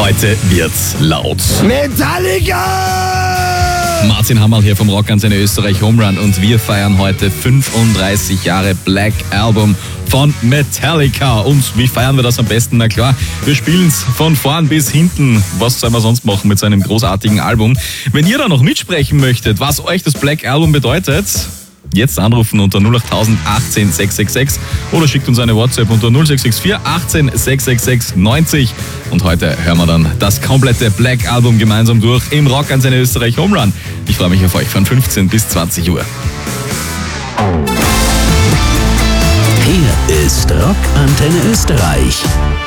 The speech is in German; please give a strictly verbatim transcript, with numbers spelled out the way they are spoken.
Heute wird's laut. Metallica! Martin Hammerl hier vom Rockantenne Österreich Home Run und wir feiern heute fünfunddreißig Jahre Black Album von Metallica. Und wie feiern wir das am besten? Na klar, wir spielen's von vorn bis hinten. Was sollen wir sonst machen mit so einem großartigen Album? Wenn ihr da noch mitsprechen möchtet, was euch das Black Album bedeutet, jetzt anrufen unter null acht null null achtzehn sechs sechs sechs oder schickt uns eine WhatsApp unter null sechs sechs vier achtzehn sechs sechs sechs neunzig. Und heute hören wir dann das komplette Black Album gemeinsam durch im Rockantenne Österreich Home Run. Ich freue mich auf euch von fünfzehn bis zwanzig Uhr. Hier ist Rockantenne Österreich.